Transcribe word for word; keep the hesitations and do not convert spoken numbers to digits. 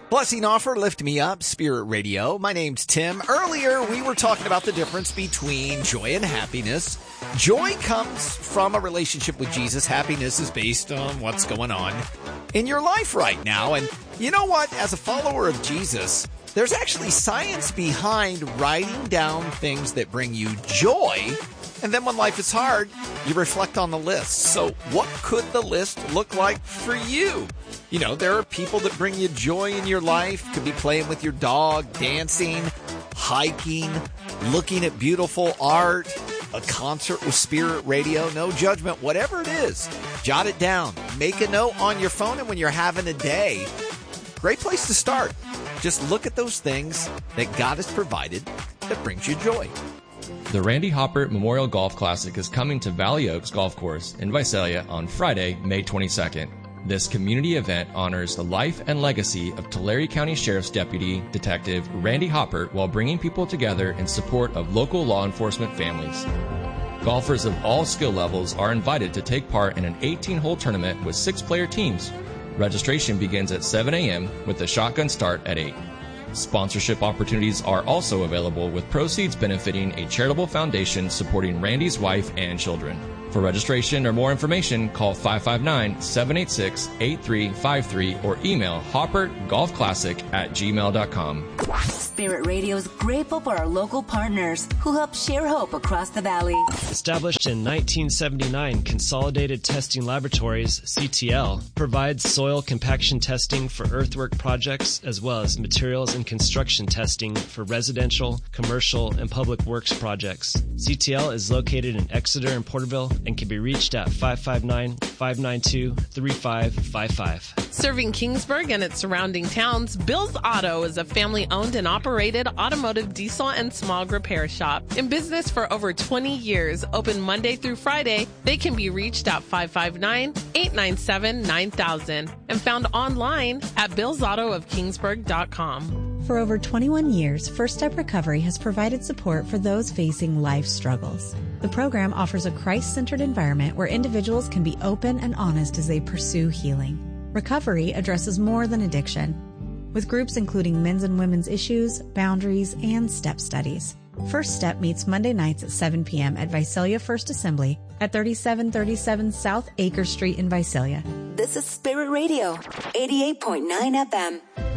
Blessing offer, lift me up, Spirit Radio. My name's Tim. Earlier, we were talking about the difference between joy and happiness. Joy comes from a relationship with Jesus. Happiness is based on what's going on in your life right now. And you know what? As a follower of Jesus, there's actually science behind writing down things that bring you joy. And then when life is hard, you reflect on the list. So what could the list look like for you? You know, there are people that bring you joy in your life. Could be playing with your dog, dancing, hiking, looking at beautiful art, a concert with Spirit Radio. No judgment, whatever it is, jot it down. Make a note on your phone, and when you're having a day, great place to start. Just look at those things that God has provided that brings you joy. The Randy Hopper Memorial Golf Classic is coming to Valley Oaks Golf Course in Visalia on Friday, May twenty-second. This community event honors the life and legacy of Tulare County Sheriff's Deputy Detective Randy Hopper while bringing people together in support of local law enforcement families. Golfers of all skill levels are invited to take part in an eighteen-hole tournament with six-player teams. Registration begins at seven a.m. with a shotgun start at eight. Sponsorship opportunities are also available, with proceeds benefiting a charitable foundation supporting Randy's wife and children. For registration or more information, call five five nine, seven eight six, eight three five three or email hoppergolfclassic at gmail dot com. Spirit Radio is grateful for our local partners who help share hope across the valley. Established in nineteen seventy-nine, Consolidated Testing Laboratories, C T L, provides soil compaction testing for earthwork projects as well as materials and construction testing for residential, commercial, and public works projects. C T L is located in Exeter and Porterville and can be reached at five five nine, five nine two, three five five five. Serving Kingsburg and its surrounding towns, Bill's Auto is a family-owned and operated automotive diesel and smog repair shop. In business for over twenty years, open Monday through Friday, they can be reached at five five nine, eight nine seven, nine thousand and found online at bills auto of kingsburg dot com. For over twenty-one years, First Step Recovery has provided support for those facing life struggles. The program offers a Christ-centered environment where individuals can be open and honest as they pursue healing. Recovery addresses more than addiction, with groups including men's and women's issues, boundaries, and step studies. First Step meets Monday nights at seven p.m. at Visalia First Assembly at thirty-seven thirty-seven South Acre Street in Visalia. This is Spirit Radio, eighty-eight point nine F M.